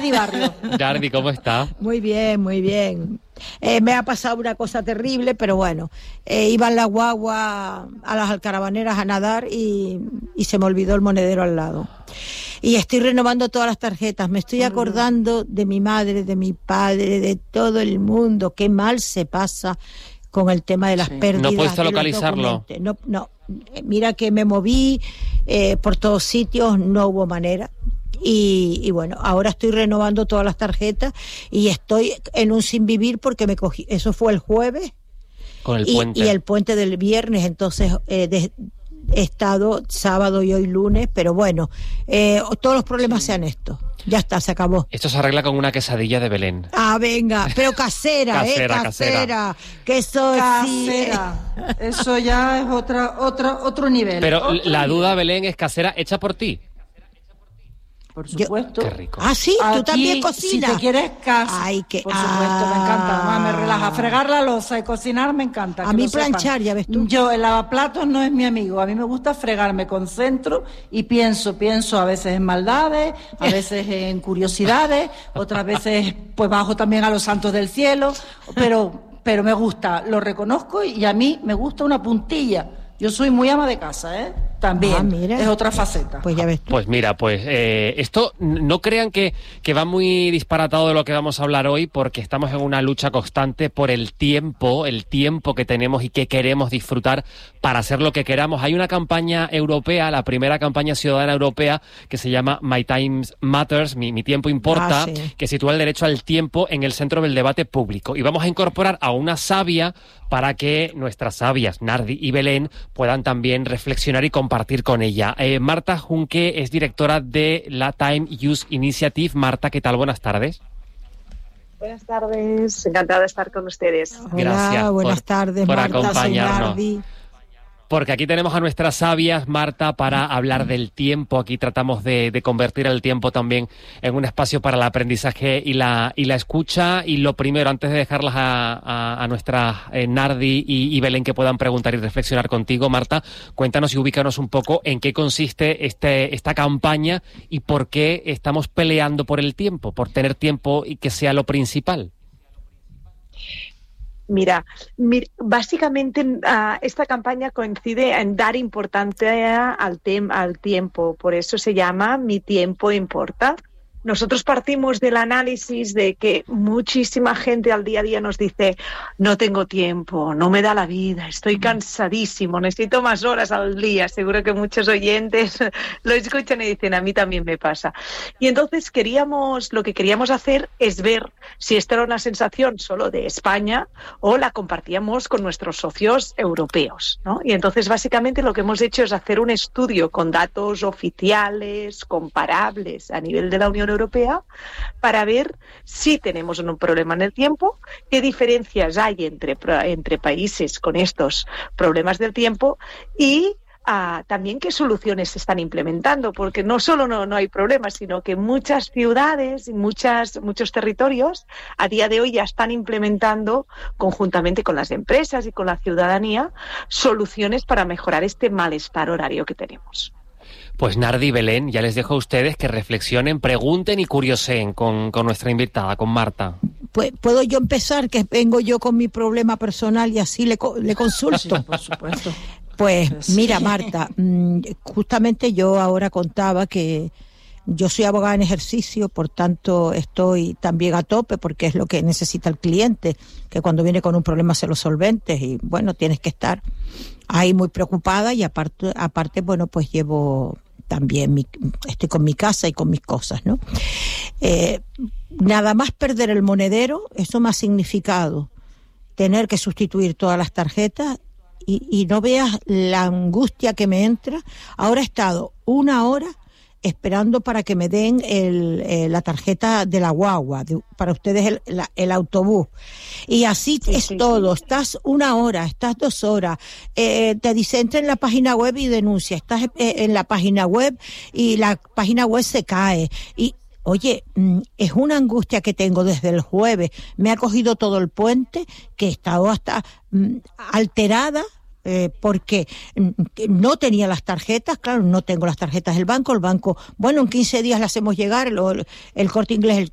Nardi Barrio. Nardi, ¿cómo está? Muy bien, muy bien. Me ha pasado una cosa terrible, pero bueno, iban las guaguas a las alcaravaneras a nadar y se me olvidó el monedero al lado. Y estoy renovando todas las tarjetas, me estoy acordando de mi madre, de mi padre, de todo el mundo, qué mal se pasa con el tema de las pérdidas. ¿No pudiste localizarlo? No, mira que me moví por todos sitios, no hubo manera. Y bueno, ahora estoy renovando todas las tarjetas y estoy en un sin vivir porque me cogí, eso fue el jueves. Con el puente. Y el puente del viernes, entonces he estado sábado y hoy lunes, pero bueno, todos los problemas sean estos. Ya está, se acabó. Esto se arregla con una quesadilla de Belén. Ah, venga, pero casera, casera. Que eso casera. Sí. Eso ya es otro nivel. Pero la duda, Belén, es casera hecha por ti. Por supuesto. Qué rico. Ah, sí, tú también cocinas. Si te quieres casa. Ay, por supuesto, me encanta. Además, me relaja. Fregar la loza y cocinar me encanta. A mí planchar, ya ves tú. Yo, el lavaplatos no es mi amigo. A mí me gusta fregar, me concentro y pienso a veces en maldades, a veces en curiosidades, otras veces pues bajo también a los santos del cielo, pero me gusta, lo reconozco y a mí me gusta una puntilla. Yo soy muy ama de casa, también, mira. Es otra faceta. Pues ya ves tú. Pues mira, esto no crean que va muy disparatado de lo que vamos a hablar hoy, porque estamos en una lucha constante por el tiempo que tenemos y que queremos disfrutar para hacer lo que queramos. Hay una campaña europea, la primera campaña ciudadana europea, que se llama My Time Matters, mi tiempo importa, que sitúa el derecho al tiempo en el centro del debate público. Y vamos a incorporar a una sabia para que nuestras sabias, Nardi y Belén, puedan también reflexionar y compartir con ella. Marta Junque es directora de la Time Use Initiative. Marta, ¿qué tal? Buenas tardes. Buenas tardes, encantada de estar con ustedes. Gracias. Hola, buenas tardes, por Marta, acompañarnos. Soy Nardi. Porque aquí tenemos a nuestras sabias, Marta, para hablar del tiempo. Aquí tratamos de convertir el tiempo también en un espacio para el aprendizaje y la escucha. Y lo primero, antes de dejarlas a nuestras Nardi y Belén que puedan preguntar y reflexionar contigo, Marta, cuéntanos y ubícanos un poco en qué consiste esta campaña y por qué estamos peleando por el tiempo, por tener tiempo y que sea lo principal. Mira, básicamente esta campaña coincide en dar importancia al tiempo, por eso se llama Mi tiempo importa. Nosotros partimos del análisis de que muchísima gente al día a día nos dice no tengo tiempo, no me da la vida, estoy cansadísimo, necesito más horas al día. Seguro que muchos oyentes lo escuchan y dicen a mí también me pasa. Y entonces lo que queríamos hacer es ver si esta era una sensación solo de España o la compartíamos con nuestros socios europeos, ¿no? Y entonces básicamente lo que hemos hecho es hacer un estudio con datos oficiales, comparables a nivel de la Unión Europea, para ver si tenemos un problema en el tiempo, qué diferencias hay entre países con estos problemas del tiempo y también qué soluciones se están implementando, porque no solo no hay problemas, sino que muchas ciudades y muchos territorios a día de hoy ya están implementando, conjuntamente con las empresas y con la ciudadanía, soluciones para mejorar este malestar horario que tenemos. Pues Nardi y Belén, ya les dejo a ustedes que reflexionen, pregunten y curioseen con nuestra invitada, con Marta. Pues, ¿puedo yo empezar? Que vengo yo con mi problema personal y así le consulto. Sí, por supuesto. Pues mira, Marta, justamente yo ahora contaba que yo soy abogada en ejercicio, por tanto estoy también a tope porque es lo que necesita el cliente, que cuando viene con un problema se lo solventes y bueno, tienes que estar ahí muy preocupada y aparte bueno, pues llevo también estoy con mi casa y con mis cosas, ¿no? Nada más perder el monedero, eso me ha significado tener que sustituir todas las tarjetas y no veas la angustia que me entra. Ahora he estado 1 hora esperando para que me den la tarjeta de la guagua, para ustedes el autobús. Y así es todo. Estás 1 hora, estás 2 horas, te dice entra en la página web y denuncia. Estás en la página web y la página web se cae. Y oye, es una angustia que tengo desde el jueves. Me ha cogido todo el puente, que he estado hasta alterada, porque no tenía las tarjetas. Claro, no tengo las tarjetas del banco. El banco, bueno, en 15 días las hacemos llegar, el Corte Inglés,